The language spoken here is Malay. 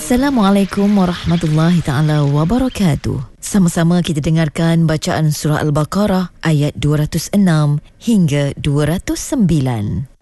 Assalamualaikum warahmatullahi taala wabarakatuh. Sama-sama kita dengarkan bacaan surah Al-Baqarah ayat 206 hingga 209.